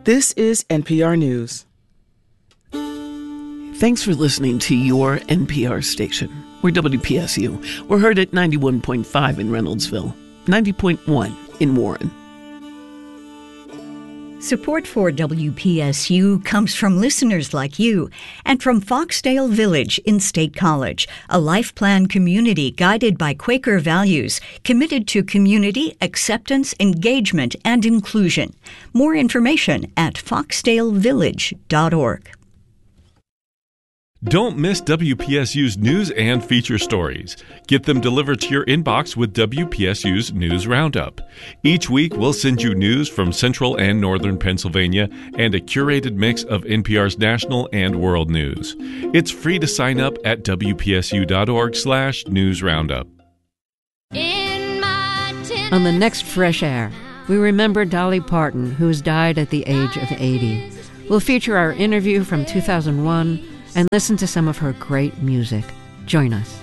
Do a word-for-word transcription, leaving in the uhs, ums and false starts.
This is N P R News. Thanks for listening to your N P R station. We're W P S U. We're heard at ninety-one point five in Reynoldsville, ninety point one in Warren. Support for W P S U comes from listeners like you and from Foxdale Village in State College, a life plan community guided by Quaker values, committed to community, acceptance, engagement, and inclusion. More information at foxdale village dot org. Don't miss W P S U's news and feature stories. Get them delivered to your inbox with W P S U's News Roundup. Each week, we'll send you news from central and northern Pennsylvania and a curated mix of N P R's national and world news. It's free to sign up at W P S U dot org slash news roundup. On the next Fresh Air, we remember Dolly Parton, who has died at the age of eighty. We'll feature our interview from two thousand one and listen to some of her great music. Join us.